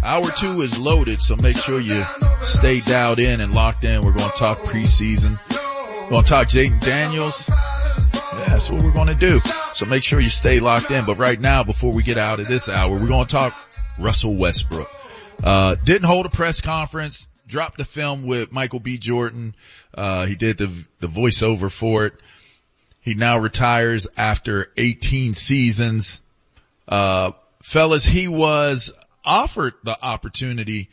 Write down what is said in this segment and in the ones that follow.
Hour 2 is loaded, so make sure you stay dialed in and locked in. We're going to talk preseason. We're going to talk Jaden Daniels. Yeah, that's what we're going to do. So make sure you stay locked in. But right now, before we get out of this hour, we're going to talk Russell Westbrook. Didn't hold a press conference, dropped the film with Michael B. Jordan. He did the voiceover for it. He now retires after 18 seasons. Fellas, he was offered the opportunity,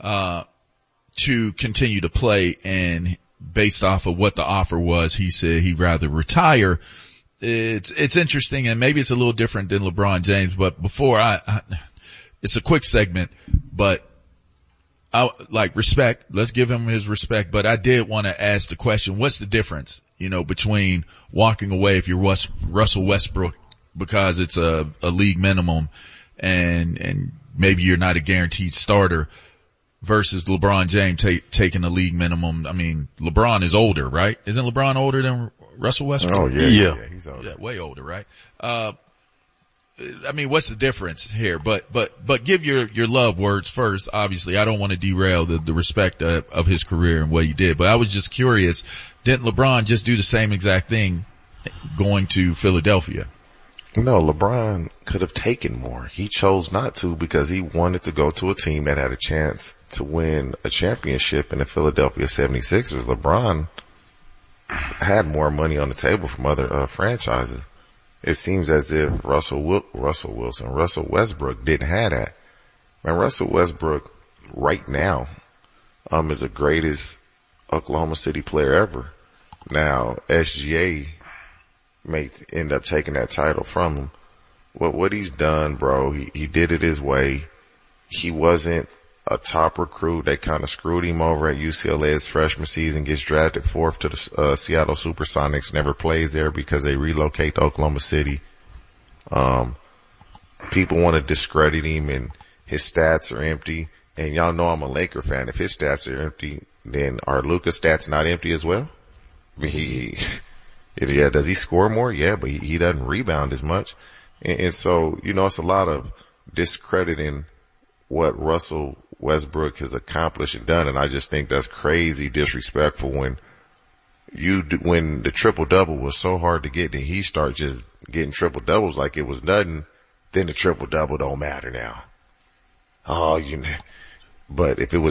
to continue to play, and based off of what the offer was, he said he'd rather retire. It's interesting, and maybe it's a little different than LeBron James, but before it's a quick segment, but respect. Let's give him his respect. But I did want to ask the question, what's the difference, between walking away if you're Russell Westbrook because it's a league minimum and maybe you're not a guaranteed starter versus LeBron James taking a league minimum? I mean, LeBron is older, right? Isn't LeBron older than Russell Westbrook? Oh, yeah. He's older. Yeah, way older, right? I mean, what's the difference here? But give your love words first. Obviously, I don't want to derail the respect of his career and what he did, but I was just curious, didn't LeBron just do the same exact thing going to Philadelphia? No, LeBron could have taken more. He chose not to because he wanted to go to a team that had a chance to win a championship in the Philadelphia 76ers. LeBron had more money on the table from other franchises. It seems as if Russell Westbrook didn't have that. Man, Russell Westbrook right now is the greatest Oklahoma City player ever. Now, SGA may end up taking that title from him. What he's done, bro, he did it his way. He wasn't a top recruit. They kind of screwed him over at UCLA his freshman season, gets drafted 4th to the Seattle Supersonics, never plays there because they relocate to Oklahoma City. People want to discredit him and his stats are empty. And y'all know I'm a Laker fan. If his stats are empty, then are Luka's stats not empty as well? I mean, does he score more? Yeah, but he doesn't rebound as much. And so, it's a lot of discrediting what Russell Westbrook has accomplished and done. And I just think that's crazy disrespectful when the triple double was so hard to get, and he started just getting triple doubles like it was nothing. Then the triple double don't matter now. But if it was